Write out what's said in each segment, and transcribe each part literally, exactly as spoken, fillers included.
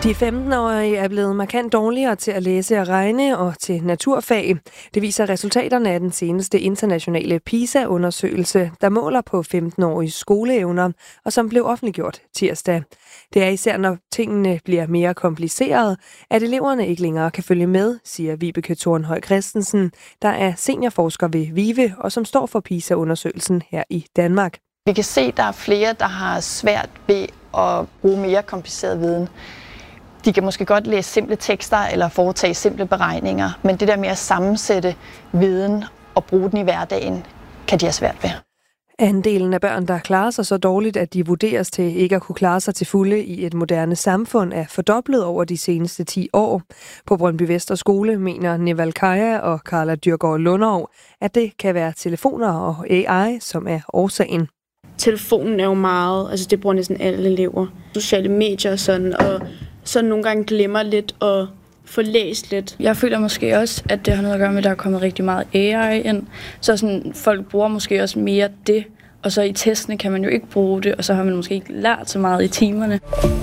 De femten-årige er blevet markant dårligere til at læse og regne og til naturfag. Det viser resultaterne af den seneste internationale PISA-undersøgelse, der måler på femten-årige skoleevner, og som blev offentliggjort tirsdag. Det er især, når tingene bliver mere komplicerede, at eleverne ikke længere kan følge med, siger Vibeke Thornhøj Christensen, der er seniorforsker ved VIVE og som står for PISA-undersøgelsen her i Danmark. Vi kan se, at der er flere, der har svært ved at bruge mere kompliceret viden. De kan måske godt læse simple tekster eller foretage simple beregninger, men det der med at sammensætte viden og bruge den i hverdagen, kan de have svært ved. Andelen af børn, der klarer sig så dårligt, at de vurderes til ikke at kunne klare sig til fulde i et moderne samfund, er fordoblet over de seneste ti år. På Brøndby Vester Skole mener Neval Kaja og Carla Dyrgaard Lunderov, at det kan være telefoner og A I, som er årsagen. Telefonen er jo meget, altså det bruger næsten alle elever. Sociale medier og sådan, og så nogle gange glemmer lidt og få læst lidt. Jeg føler måske også, at det har noget at gøre med, at der er kommet rigtig meget A I ind. Så sådan, folk bruger måske også mere det, og så i testene kan man jo ikke bruge det, og så har man måske ikke lært så meget i timerne.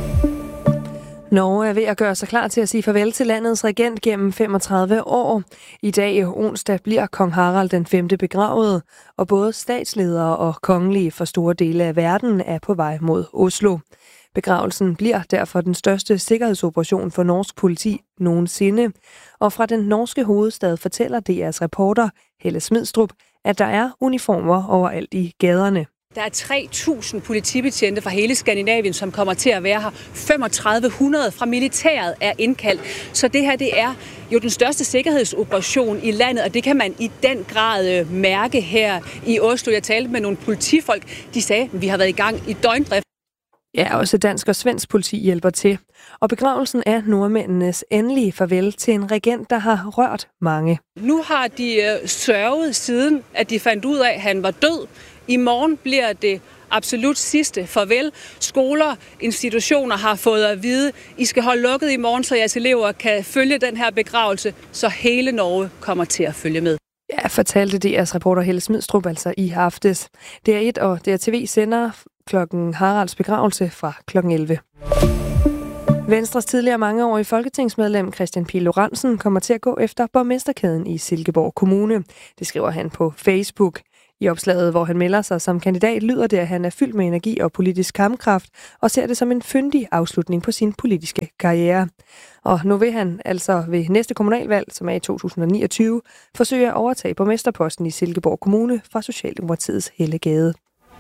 Norge er ved at gøre sig klar til at sige farvel til landets regent gennem femogtredive år. I dag onsdag bliver kong Harald den femte begravet, og både statsledere og kongelige fra store dele af verden er på vej mod Oslo. Begravelsen bliver derfor den største sikkerhedsoperation for norsk politi nogensinde. Og fra den norske hovedstad fortæller D R's reporter Helle Smidstrup, at der er uniformer overalt i gaderne. Der er tre tusind politibetjente fra hele Skandinavien, som kommer til at være her. femogtredive hundrede fra militæret er indkaldt. Så det her, det er jo den største sikkerhedsoperation i landet, og det kan man i den grad mærke her i Oslo. Jeg talte med nogle politifolk, de sagde, at vi har været i gang i døgndrift. Ja, også dansk og svensk politi hjælper til. Og begravelsen er nordmændenes endelige farvel til en regent, der har rørt mange. Nu har de sørget siden, at de fandt ud af, at han var død. I morgen bliver det absolut sidste farvel. Skoler, institutioner har fået at vide, at I skal holde lukket i morgen, så jeres elever kan følge den her begravelse, så hele Norge kommer til at følge med. Ja, fortalte D R's reporter Helle Smidstrup altså i aftes. D R et og D R T V sender klokken Haralds begravelse fra klokken elleve. Venstres tidligere mangeårige folketingsmedlem Kristian Pihl Lorentzen kommer til at gå efter borgmesterkæden i Silkeborg Kommune. Det skriver han på Facebook. I opslaget, hvor han melder sig som kandidat, lyder det, at han er fyldt med energi og politisk kampkraft, og ser det som en fyndig afslutning på sin politiske karriere. Og nu vil han altså ved næste kommunalvalg, som er i to tusind og niogtyve, forsøge at overtage borgmesterposten i Silkeborg Kommune fra Socialdemokratiets Helle Gade.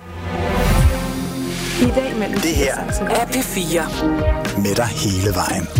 I dag mellem det her er P fire med dig hele vejen.